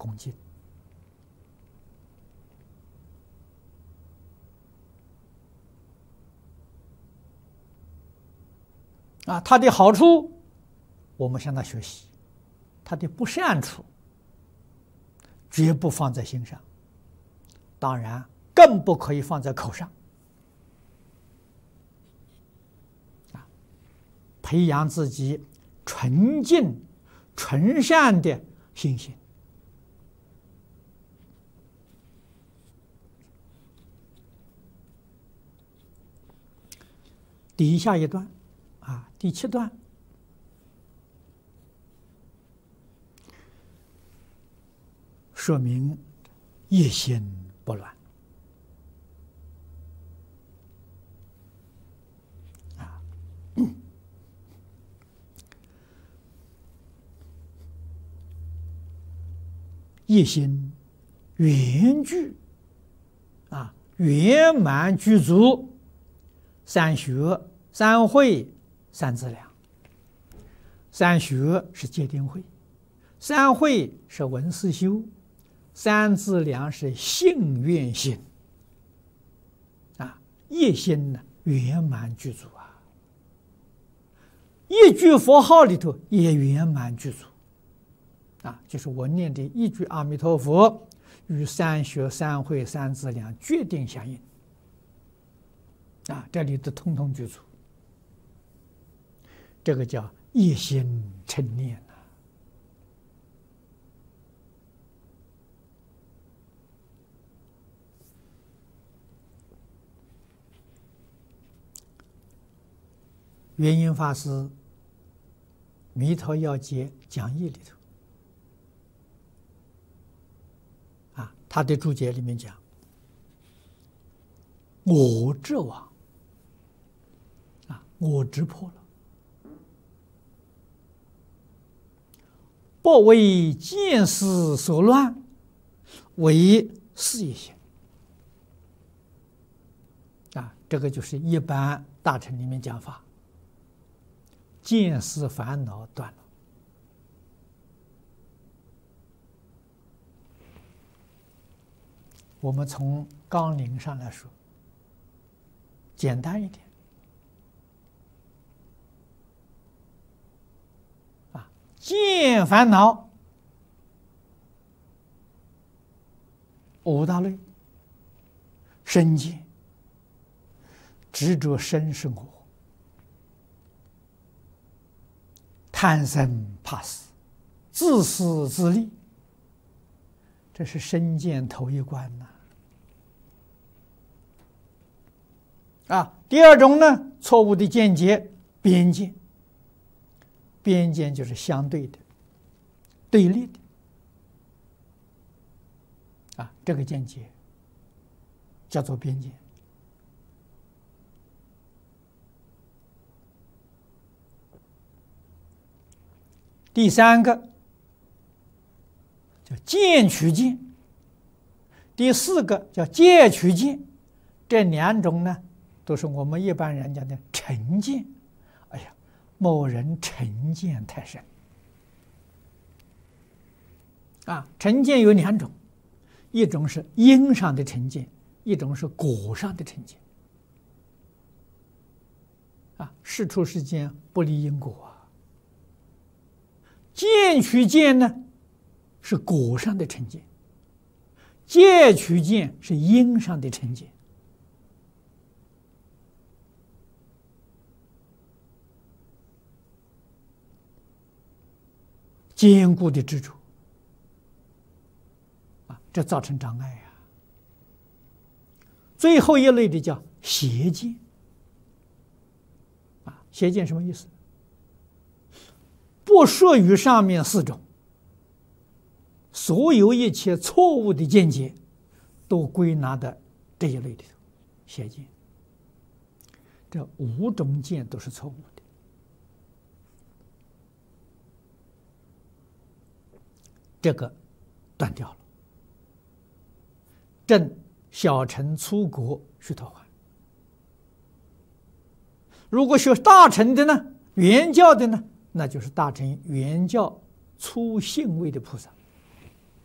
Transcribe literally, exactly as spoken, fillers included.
恭敬。啊，它的好处，我们向他学习；它的不善处，绝不放在心上。当然，更不可以放在口上。啊，培养自己纯净、纯善的心性。底下一段。啊，第七段，说明业心不乱。啊，业心圆具，啊，圆满具足，三学、三会。三资粮，三学是戒定慧，三会是闻思修，三资粮是信愿行。啊，业心呢圆满具足啊，一句佛号里头也圆满具足。啊，就是我念的一句阿弥陀佛，与三学、三会、三资粮决定相应。啊，这里都通通具足。这个叫业心称念呐、啊。圆瑛法师《弥陀要解讲义》里头，啊，他的注解里面讲：“我执亡，啊，我执破了。”不为见思所乱，为事业心。啊，这个就是一般大乘里面讲法，见思烦恼断了。我们从纲领上来说，简单一点。见烦恼，五大类：身见，执着身生活，贪生怕死，自私自利，这是身见头一关呐。啊，第二种呢，错误的见解，边见。边见就是相对的、对立的，啊，这个见解叫做边见。第三个叫见取见，第四个叫戒取见，这两种呢，都是我们一般人讲的成见。哎呀，某人成见太深啊！成见有两种，一种是因上的成见，一种是果上的成见。啊，事出世间不离因果啊。见取见呢，是果上的成见；戒取见是因上的成见。坚固的执着啊，这造成障碍呀。最后一类的叫邪见啊，邪见什么意思？不属于上面四种，所有一切错误的见解，都归纳到这一类里头，邪见。这五种见都是错误的。这个断掉了，证小乘出国须陀洹。如果学大乘的呢，原教的呢，那就是大乘原教初信位的菩萨。